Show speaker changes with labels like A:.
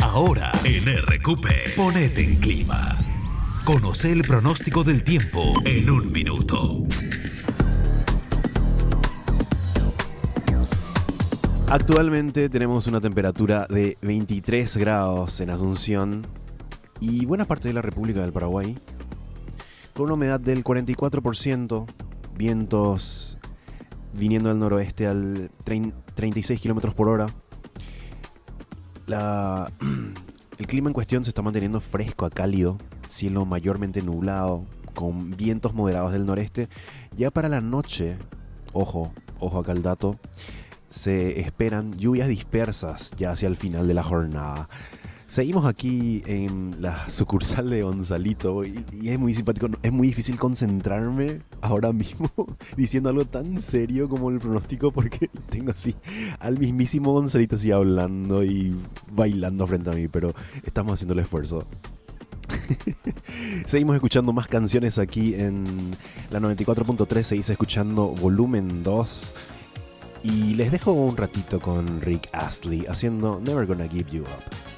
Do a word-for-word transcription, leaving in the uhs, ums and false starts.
A: Ahora en R Q P, ponete en clima. Conoce el pronóstico del tiempo en un minuto.
B: Actualmente tenemos una temperatura de veintitrés grados en Asunción y buena parte de la República del Paraguay, con una humedad del cuarenta y cuatro por ciento, vientos viniendo del noroeste al treinta y seis kilómetros por hora. La, el clima en cuestión se está manteniendo fresco a cálido, cielo mayormente nublado, con vientos moderados del noreste. Ya para la noche, ojo, ojo acá el dato, se esperan lluvias dispersas ya hacia el final de la jornada. Seguimos aquí en la sucursal de Gonzalito y, y es muy simpático, es muy difícil concentrarme ahora mismo diciendo algo tan serio como el pronóstico, porque tengo así al mismísimo Gonzalito así hablando y bailando frente a mí, pero estamos haciendo el esfuerzo. Seguimos escuchando más canciones aquí en la noventa y cuatro punto tres, seguís escuchando volumen dos y les dejo un ratito con Rick Astley haciendo Never Gonna Give You Up.